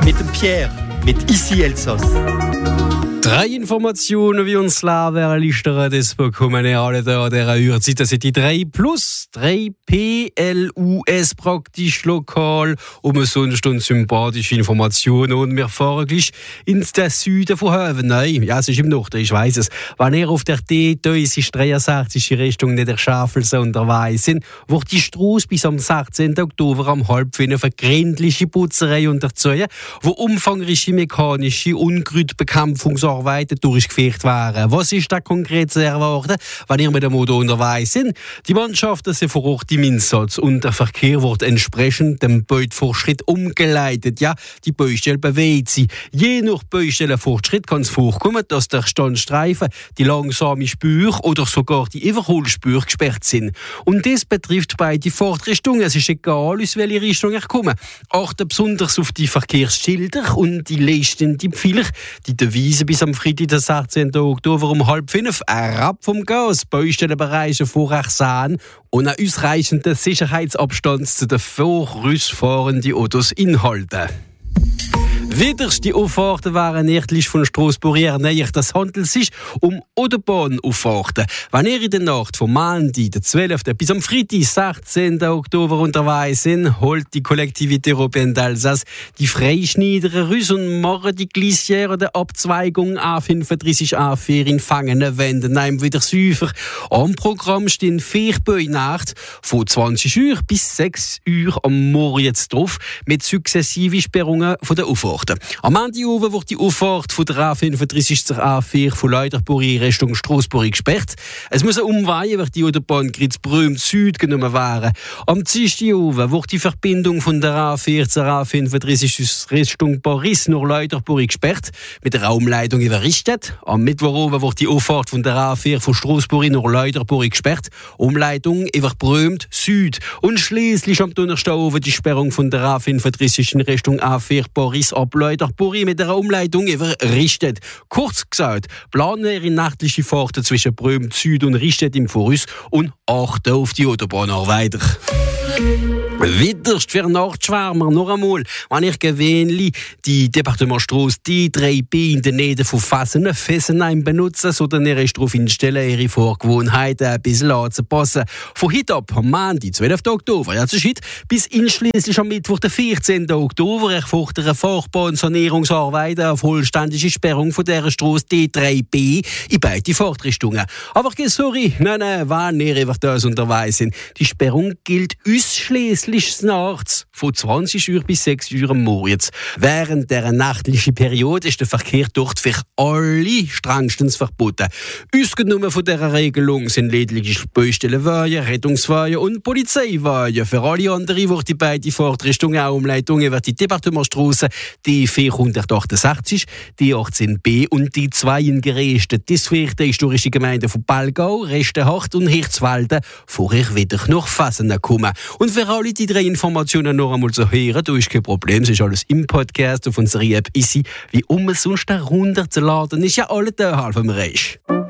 mit dem Pierre, mit Ici Elsass. 3 Informationen, wie uns Leben erleichtern, das bekommen wir alle da an dieser Uhrzeit. Das sind die 3 plus 3 PLUS, praktisch lokal, umsonst und sympathische Informationen. Und wir fahren gleich ins Süden von Höven. Nein, ja, es ist im Norden, ich weiss es. Wenn ihr auf der D63 Richtung Niederschafelse unterwegs sind, wird die Strasse bis am 16. Oktober am 4:30 für gründliche Putzerei unterzogen, wo umfangreiche mechanische Unkrautbekämpfungsarbeiten durchgeführt werden. Was ist da konkret zu erwarten, wenn ihr mit dem Auto unterwegs sind? Die Mannschaften sind vor Ort im Einsatz und der Verkehr wird entsprechend dem Baufortschritt umgeleitet. Ja, die Baustelle bewegt sich. Je nach Baustellenfortschritt kann es vorkommen, dass der Standstreifen, die langsame Spur oder sogar die Überholspur gesperrt sind. Und das betrifft beide Fahrtrichtungen. Es ist egal, aus welche Richtung ich komme. Achte besonders auf die Verkehrsschilder und die leuchtenden Pfeiler, die Devise bis am Freitag, den 16. Oktober um 4:30 herab vom Gas, Baustellenbereiche vorher sehen und einen ausreichenden Sicherheitsabstand zu den vorausfahrenden Autos inhalten. Widerste Auffahrten waren nördlich von Strassburg näher. Das handelt sich um Autobahnauffahrten. Wenn ihr in der Nacht vom Montag, den 12. bis am Freitag, 16. Oktober unterwegs sind, holt die Collectivité Européenne d'Alsace die Freischneideren raus und machen die Glissiere der Abzweigung A35 A4 in Fangene Wenden wieder sauber. Am Programm stehen 4 Bäunacht von 20 Uhr bis 6 Uhr am Morgen jetzt drauf mit sukzessiven Sperrungen von der Auffahrt. Am Ende oben wird die Auffahrt von der A35 zur A4 von Leuterburg Richtung Strassburg gesperrt. Es muss eine Umweihe über die Autobahn Gritzbrüm Süd genommen werden. Am Dienstag oben wird die Verbindung von der A4 zur A35 Richtung Paris nach Leuterburg gesperrt, mit der Raumleitung überrichtet. Am Mittwoch oben wird die Auffahrt von der A4 von Strassburg nach Leuterburg gesperrt, Umleitung über Brüm Süd. Und schließlich am Donnerstag oben die Sperrung von der A35 in Richtung A4 Paris ab Leuterburg mit der Umleitung überrichtet. Kurz gesagt, planen ihre nächtliche Fahrten zwischen Brüm Süd und Ristedt im Voraus und achten auf die Autobahnarbeiter. Widerst für Nachtschwärmer noch einmal, wenn ich gewöhnlich die Departementstrasse D3B in der Nähe von Fessenheim benutze, sondern ihr ist darauf einstellen, ihre Vorgewohnheiten ein bisschen anzupassen. Von heute ab am Montag, 12. Oktober, ja, das ist heute, bis einschliesslich am Mittwoch, den 14. Oktober, erfordern Fahrbahn-Sanierungsarbeiten auf vollständige Sperrung von dieser Strasse D3B in beide Fahrtrichtungen. Aber sorry, nein, wenn ihr über das unterwegs sind, die Sperrung gilt ausschließlich nachts von 20 Uhr bis 6 Uhr am Morgen. Während dieser nächtlichen Periode ist der Verkehr dort für alle strengstens verboten. Ausgenommen von dieser Regelung sind lediglich Baustellenweihen, Rettungsweihen und Polizeiweihen. Für alle anderen wird die beiden Fahrtrichtungen auch Umleitungen über die Departementstrasse die 468, die 18b und die 2 in Geresten. Das für die historische Gemeinde von Balgau, Restenhart und Hirzwalden vorher wieder nach Fassenheim kommen. Und für alle die 3 Informationen noch einmal zu hören, da ist kein Problem, es ist alles im Podcast auf unserer App Ici, wie umsonst herunterzuladen, ist ja alle da halb am Reich.